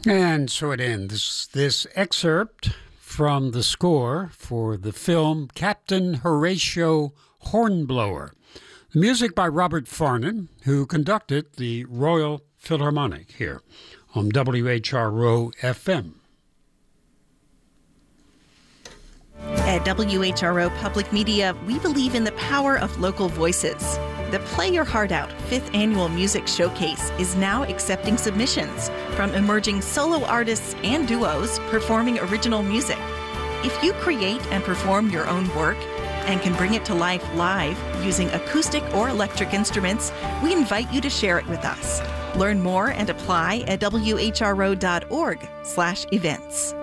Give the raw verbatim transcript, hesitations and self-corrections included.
And so it ends. This excerpt from the score for the film Captain Horatio Hornblower. The music by Robert Farnon, who conducted the Royal Philharmonic here on W H R O F M. At W H R O Public Media, we believe in the power of local voices. The Play Your Heart Out fifth Annual Music Showcase is now accepting submissions from emerging solo artists and duos performing original music. If you create and perform your own work and can bring it to life live using acoustic or electric instruments, we invite you to share it with us. Learn more and apply at W H R O dot org slash events.